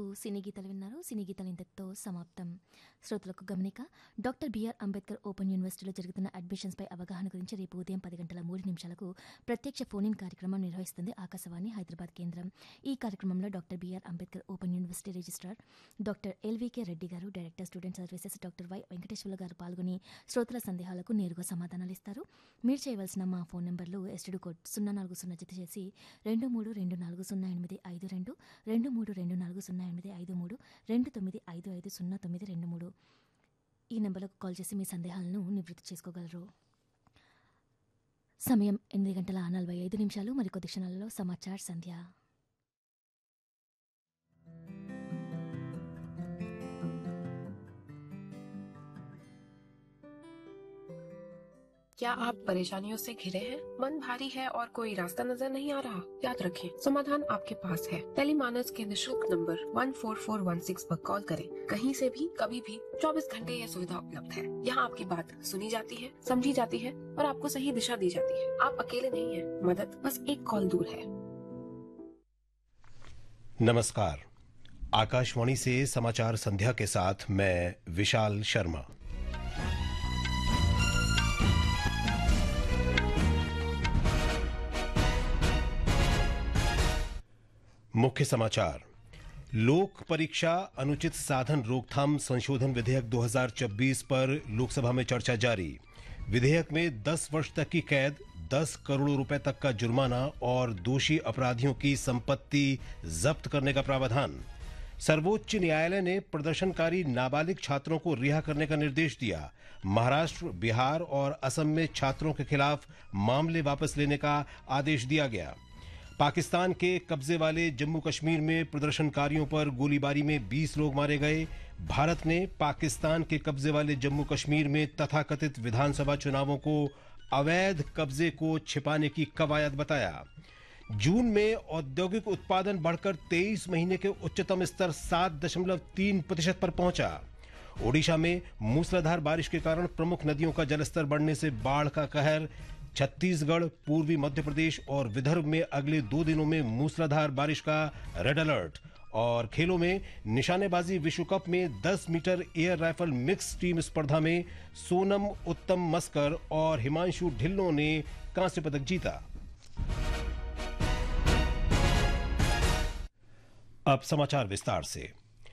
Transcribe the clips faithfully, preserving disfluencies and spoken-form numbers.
సినీ గీతాలు విన్నారు. సినీ గీతాలు ఇంతటితో సమాప్తం. శ్రోతలకు గమనిక, డాక్టర్ బిఆర్ అంబేద్కర్ ఓపెన్ యూనివర్సిటీలో జరుగుతున్న అడ్మిషన్స్పై అవగాహన గురించి రేపు ఉదయం పది గంటల మూడు నిమిషాలకు ప్రత్యక్ష ఫోన్ ఇన్ కార్యక్రమం నిర్వహిస్తుంది ఆకాశవాణి హైదరాబాద్ కేంద్రం. ఈ కార్యక్రమంలో doctor BR Ambedkar open university registrar doctor LVK Reddy గారు, director student services doctor why Venkateswarlu గారు పాల్గొని శ్రోతల సందేహాలకు నేరుగా సమాధానాలు ఇస్తారు. మీరు చేయవలసిన మా ఫోన్ నెంబర్లు ఎస్టీడీ కోడ్ సున్నా నాలుగు సున్నా జత చేసి రెండు మూడు రెండు నాలుగు సున్నా ఎనిమిది ఐదు రెండు రెండు మూడు రెండు నాలుగు సున్నా ఎనిమిది ఐదు మూడు రెండు తొమ్మిది ఐదు ఐదు సున్నా తొమ్మిది రెండు మూడు ఈ నెంబర్లకు కాల్ చేసి మీ సందేహాలను నివృత్తి చేసుకోగలరు. సమయం ఎనిమిది గంటల నలభై ఐదు నిమిషాలు. మరికొద్ది క్షణాలలో సమాచార్ సంధ్య. क्या आप परेशानियों से घिरे हैं? मन भारी है और कोई रास्ता नजर नहीं आ रहा? याद रखें, समाधान आपके पास है. टेलीमानस के निशुल्क number one four four one six पर कॉल करें. कहीं से भी कभी भी चौबीस घंटे यह सुविधा उपलब्ध है. यहाँ आपकी बात सुनी जाती है, समझी जाती है और आपको सही दिशा दी जाती है. आप अकेले नहीं हैं. मदद बस एक कॉल दूर है. नमस्कार, आकाशवाणी से समाचार संध्या के साथ मैं विशाल शर्मा. मुख्य समाचार. लोक परीक्षा अनुचित साधन रोकथाम संशोधन विधेयक दो हज़ार चौबीस पर लोकसभा में चर्चा जारी. विधेयक में दस वर्ष तक की कैद, दस करोड़ रुपए तक का जुर्माना और दोषी अपराधियों की संपत्ति जब्त करने का प्रावधान. सर्वोच्च न्यायालय ने प्रदर्शनकारी नाबालिग छात्रों को रिहा करने का निर्देश दिया. महाराष्ट्र, बिहार और असम में छात्रों के खिलाफ मामले वापस लेने का आदेश दिया गया. पाकिस्तान के कब्जे वाले जम्मू कश्मीर में प्रदर्शनकारियों पर गोलीबारी में बीस लोग मारे गए. भारत ने पाकिस्तान के कब्जे वाले जम्मू कश्मीर में तथाकथित विधानसभा चुनावों को अवैध कब्जे को छिपाने की कवायद बताया. जून में औद्योगिक उत्पादन बढ़कर तेईस महीने के उच्चतम स्तर सात दशमलव तीन प्रतिशत पर पहुंचा. ओडिशा में मूसलाधार बारिश के कारण प्रमुख नदियों का जलस्तर बढ़ने से बाढ़ का कहर. छत्तीसगढ़, पूर्वी मध्य प्रदेश और विदर्भ में अगले दो दिनों में मूसलाधार बारिश का रेड अलर्ट. और खेलों में निशानेबाजी विश्व कप में दस metre air rifle mix team स्पर्धा में सोनम उत्तम मस्कर और हिमांशु ढिल्लों ने कांस्य पदक जीता. अब समाचार विस्तार से.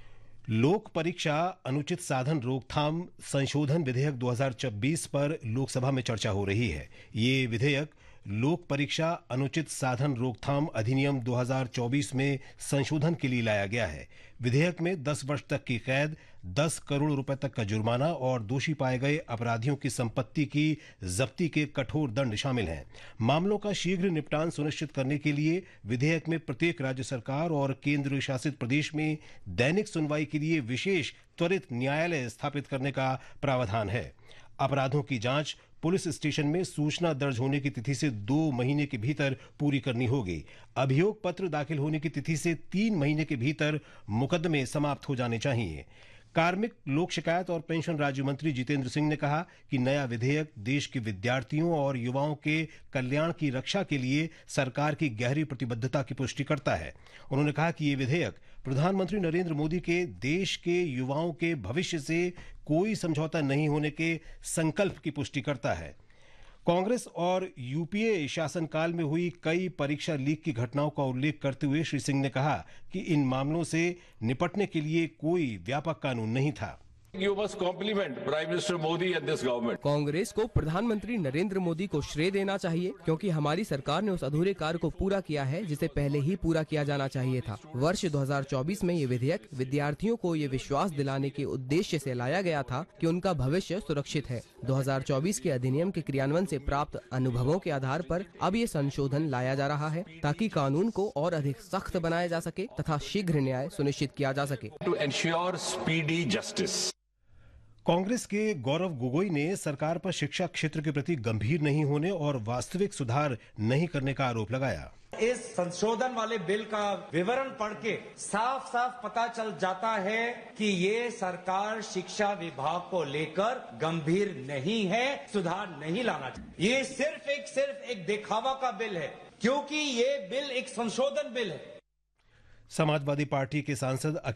लोक परीक्षा अनुचित साधन रोकथाम संशोधन विधेयक दो हज़ार चौबीस पर लोकसभा में चर्चा हो रही है. ये विधेयक लोक परीक्षा अनुचित साधन रोकथाम अधिनियम दो हज़ार चौबीस में संशोधन के लिए लाया गया है. विधेयक में दस वर्ष तक की कैद, दस करोड़ रुपए तक का जुर्माना और दोषी पाए गए अपराधियों की संपत्ति की जब्ती के कठोर दंड शामिल हैं. मामलों का शीघ्र निपटान सुनिश्चित करने के लिए विधेयक में प्रत्येक राज्य सरकार और केंद्र शासित प्रदेश में दैनिक सुनवाई के लिए विशेष त्वरित न्यायालय स्थापित करने का प्रावधान है. अपराधों की जांच पुलिस स्टेशन में सूचना दर्ज होने की तिथि से दो महीने के भीतर पूरी करनी होगी. अभियोग पत्र दाखिल होने की तिथि से तीन महीने के भीतर मुकदमे समाप्त हो जाने चाहिए. कार्मिक, लोक शिकायत और पेंशन राज्य मंत्री जितेंद्र सिंह ने कहा कि नया विधेयक देश के विद्यार्थियों और युवाओं के कल्याण की रक्षा के लिए सरकार की गहरी प्रतिबद्धता की पुष्टि करता है. उन्होंने कहा कि ये विधेयक प्रधानमंत्री नरेंद्र मोदी के देश के युवाओं के भविष्य से कोई समझौता नहीं होने के संकल्प की पुष्टि करता है. कांग्रेस और यूपीए शासनकाल में हुई कई परीक्षा लीक की घटनाओं का उल्लेख करते हुए श्री सिंह ने कहा कि इन मामलों से निपटने के लिए कोई व्यापक कानून नहीं था. You must compliment Prime Minister Modi and this government. Congress को प्रधानमंत्री नरेंद्र मोदी को श्रेय देना चाहिए, क्योंकि हमारी सरकार ने उस अधूरे कार्य को पूरा किया है जिसे पहले ही पूरा किया जाना चाहिए था. वर्ष दो हज़ार चौबीस में ये विधेयक विद्यार्थियों को ये विश्वास दिलाने के उद्देश्य से लाया गया था कि उनका भविष्य सुरक्षित है. दो हज़ार चौबीस के अधिनियम के क्रियान्वयन से प्राप्त अनुभवों के आधार पर अब ये संशोधन लाया जा रहा है ताकि कानून को और अधिक सख्त बनाया जा सके तथा शीघ्र न्याय सुनिश्चित किया जा सके. To ensure speedy justice. Congress के गौरव गोगोई ने सरकार पर शिक्षा क्षेत्र के प्रति गंभीर नहीं होने और वास्तविक सुधार नहीं करने का आरोप लगाया. इस संशोधन वाले बिल का विवरण पढ़ के साफ साफ पता चल जाता है कि ये सरकार शिक्षा विभाग को लेकर गंभीर नहीं है, सुधार नहीं लाना चाहिए. ये सिर्फ एक सिर्फ एक दिखावा का बिल है, क्योंकि ये बिल एक संशोधन बिल है. समाजवादी पार्टी के सांसद